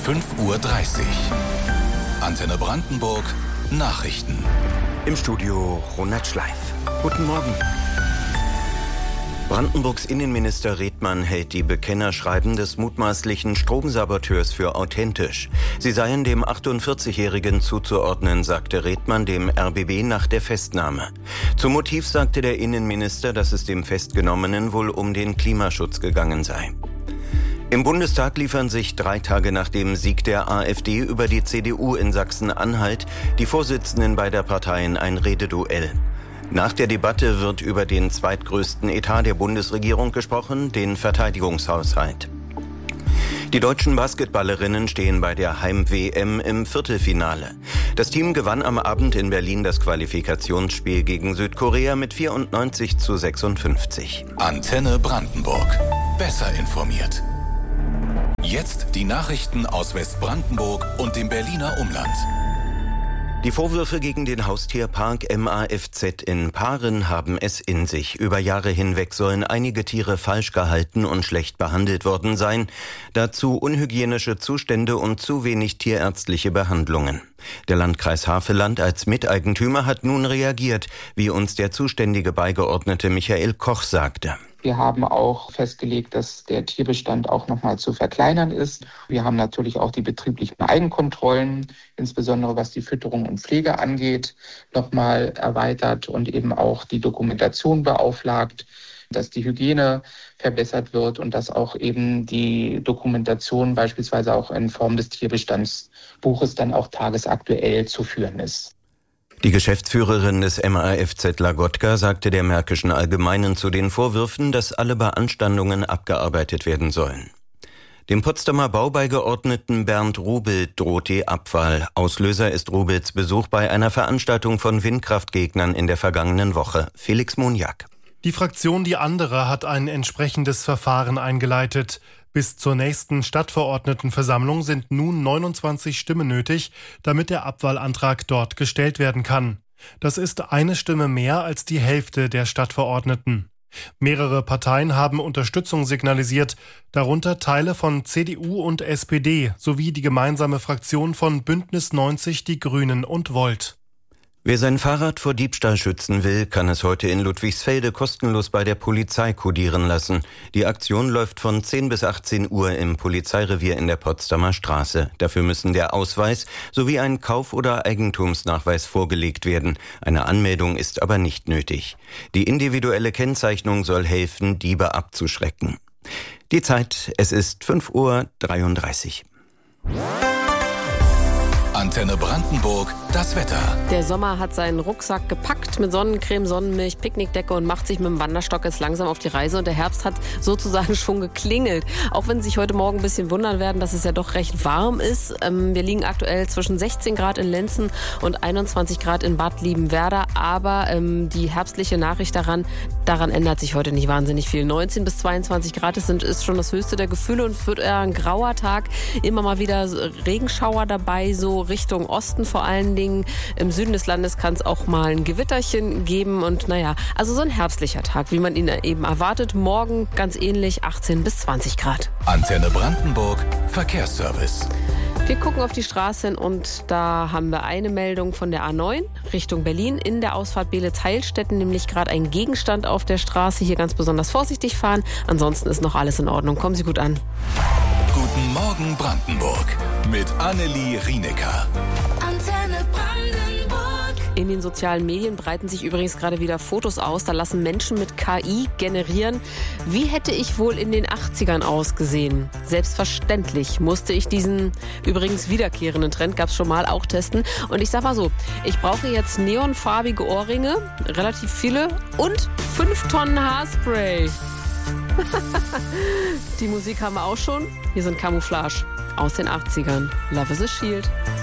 5:30 Uhr. Antenne Brandenburg Nachrichten. Im Studio Ronald Schleif. Guten Morgen. Brandenburgs Innenminister Redmann hält die Bekennerschreiben des mutmaßlichen Stromsaboteurs für authentisch. Sie seien dem 48-Jährigen zuzuordnen, sagte Redmann dem RBB nach der Festnahme. Zum Motiv sagte der Innenminister, dass es dem Festgenommenen wohl um den Klimaschutz gegangen sei. Im Bundestag liefern sich 3 Tage nach dem Sieg der AfD über die CDU in Sachsen-Anhalt die Vorsitzenden beider Parteien ein Rededuell. Nach der Debatte wird über den zweitgrößten Etat der Bundesregierung gesprochen, den Verteidigungshaushalt. Die deutschen Basketballerinnen stehen bei der Heim-WM im Viertelfinale. Das Team gewann am Abend in Berlin das Qualifikationsspiel gegen Südkorea mit 94:56. Antenne Brandenburg. Besser informiert. Jetzt die Nachrichten aus Westbrandenburg und dem Berliner Umland. Die Vorwürfe gegen den Haustierpark MAFZ in Paaren haben es in sich. Über Jahre hinweg sollen einige Tiere falsch gehalten und schlecht behandelt worden sein. Dazu unhygienische Zustände und zu wenig tierärztliche Behandlungen. Der Landkreis Havelland als Miteigentümer hat nun reagiert, wie uns der zuständige Beigeordnete Michael Koch sagte. Wir haben auch festgelegt, dass der Tierbestand auch nochmal zu verkleinern ist. Wir haben natürlich auch die betrieblichen Eigenkontrollen, insbesondere was die Fütterung und Pflege angeht, nochmal erweitert und eben auch die Dokumentation beauflagt, dass die Hygiene verbessert wird und dass auch eben die Dokumentation beispielsweise auch in Form des Tierbestandsbuches dann auch tagesaktuell zu führen ist. Die Geschäftsführerin des MAFZ Lagotka sagte der Märkischen Allgemeinen zu den Vorwürfen, dass alle Beanstandungen abgearbeitet werden sollen. Dem Potsdamer Baubeigeordneten Bernd Rubel droht die Abwahl. Auslöser ist Rubels Besuch bei einer Veranstaltung von Windkraftgegnern in der vergangenen Woche. Felix Monjak. Die Fraktion Die Andere hat ein entsprechendes Verfahren eingeleitet. Bis zur nächsten Stadtverordnetenversammlung sind nun 29 Stimmen nötig, damit der Abwahlantrag dort gestellt werden kann. Das ist eine Stimme mehr als die Hälfte der Stadtverordneten. Mehrere Parteien haben Unterstützung signalisiert, darunter Teile von CDU und SPD sowie die gemeinsame Fraktion von Bündnis 90, die Grünen und Volt. Wer sein Fahrrad vor Diebstahl schützen will, kann es heute in Ludwigsfelde kostenlos bei der Polizei kodieren lassen. Die Aktion läuft von 10 bis 18 Uhr im Polizeirevier in der Potsdamer Straße. Dafür müssen der Ausweis sowie ein Kauf- oder Eigentumsnachweis vorgelegt werden. Eine Anmeldung ist aber nicht nötig. Die individuelle Kennzeichnung soll helfen, Diebe abzuschrecken. Die Zeit, es ist 5:33 Uhr. Antenne Brandenburg, das Wetter. Der Sommer hat seinen Rucksack gepackt mit Sonnencreme, Sonnenmilch, Picknickdecke und macht sich mit dem Wanderstock jetzt langsam auf die Reise. Und der Herbst hat sozusagen schon geklingelt. Auch wenn Sie sich heute Morgen ein bisschen wundern werden, dass es ja doch recht warm ist. Wir liegen aktuell zwischen 16 Grad in Lenzen und 21 Grad in Bad Liebenwerda. Aber die herbstliche Nachricht daran ändert sich heute nicht wahnsinnig viel. 19 bis 22 Grad ist schon das höchste der Gefühle und es wird eher ein grauer Tag. Immer mal wieder Regenschauer dabei, so Richtung Osten vor allen Dingen. Im Süden des Landes kann es auch mal ein Gewitterchen geben und also so ein herbstlicher Tag, wie man ihn eben erwartet. Morgen ganz ähnlich, 18 bis 20 Grad. Antenne Brandenburg, Verkehrsservice. Wir gucken auf die Straße und da haben wir eine Meldung von der A9 Richtung Berlin. In der Ausfahrt Beelitz-Heilstätten nämlich gerade ein Gegenstand auf der Straße. Hier ganz besonders vorsichtig fahren. Ansonsten ist noch alles in Ordnung. Kommen Sie gut an. Guten Morgen Brandenburg mit Annelie Rienecker. Antenne Brandenburg. In den sozialen Medien breiten sich übrigens gerade wieder Fotos aus. Da lassen Menschen mit KI generieren. Wie hätte ich wohl in den 80ern ausgesehen? Selbstverständlich musste ich diesen übrigens wiederkehrenden Trend, gab es schon mal, auch testen. Und ich sag mal so, ich brauche jetzt neonfarbige Ohrringe, relativ viele und 5 Tonnen Haarspray. Die Musik haben wir auch schon. Hier sind Camouflage aus den 80ern. Love is a Shield.